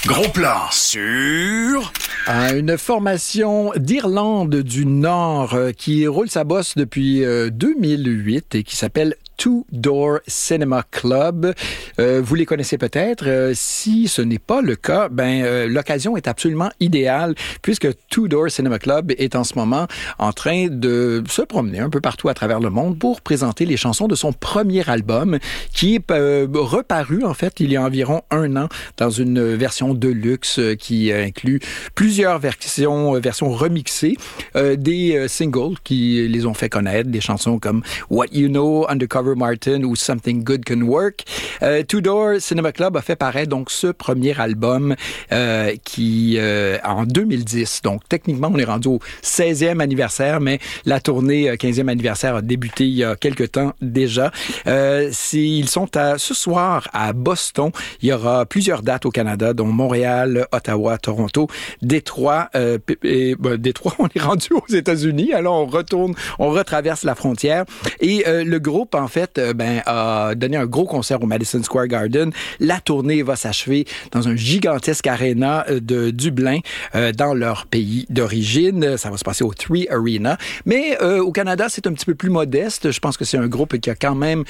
Gros plan sur... Une formation d'Irlande du Nord qui roule sa bosse depuis 2008 et qui s'appelle Two Door Cinema Club. Vous les connaissez peut-être. Si ce n'est pas le cas, l'occasion est absolument idéale puisque Two Door Cinema Club est en ce moment en train de se promener un peu partout à travers le monde pour présenter les chansons de son premier album qui est reparu en fait il y a environ 1 an dans une version deluxe qui inclut plusieurs versions remixées, des singles qui les ont fait connaître, des chansons comme What You Know, Undercover Martin ou Something Good Can Work. Two Door Cinema Club a fait paraître donc ce premier album qui en 2010. Donc techniquement, on est rendu au 16e anniversaire, mais la tournée 15e anniversaire a débuté il y a quelques temps déjà. Ils sont ce soir à Boston. Il y aura plusieurs dates au Canada, dont Montréal, Ottawa, Toronto, Détroit. Détroit, on est rendu aux États-Unis. Alors on retraverse la frontière. Et le groupe, en fait, a donné un gros concert au Madison Square Garden. La tournée va s'achever dans un gigantesque aréna de Dublin, dans leur pays d'origine. Ça va se passer au Three Arena. Mais au Canada, c'est un petit peu plus modeste. Je pense que c'est un groupe qui a quand même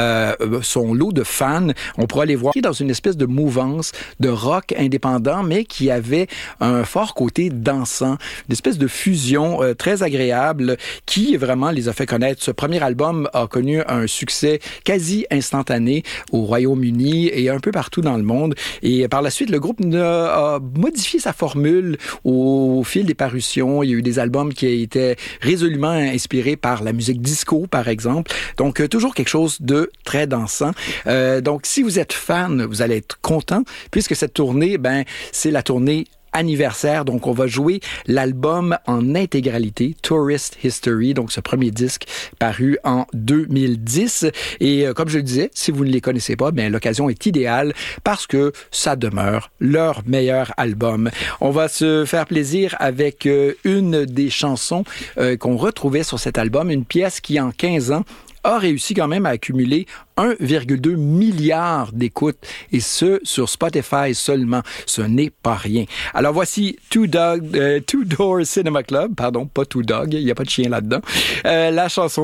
son lot de fans. On pourra les voir dans une espèce de mouvance de rock indépendant, mais qui avait un fort côté dansant, une espèce de fusion très agréable qui vraiment les a fait connaître. Ce premier album a connu un succès quasi instantané au Royaume-Uni et un peu partout dans le monde. Et par la suite, le groupe a modifié sa formule au fil des parutions. Il y a eu des albums qui étaient résolument inspirés par la musique disco, par exemple. Donc, toujours quelque chose de très dansant. Donc, si vous êtes fan, vous allez être content puisque cette tournée, c'est la tournée anniversaire. Donc, on va jouer l'album en intégralité, Tourist History, donc ce premier disque paru en 2010. Et comme je le disais, si vous ne les connaissez pas, l'occasion est idéale parce que ça demeure leur meilleur album. On va se faire plaisir avec une des chansons qu'on retrouvait sur cet album, une pièce qui, en 15 ans, a réussi quand même à accumuler 1,2 milliard d'écoutes, et ce, sur Spotify seulement. Ce n'est pas rien. Alors voici Two Door Cinema Club, pardon, pas Two Dog, il n'y a pas de chien là-dedans. La chanson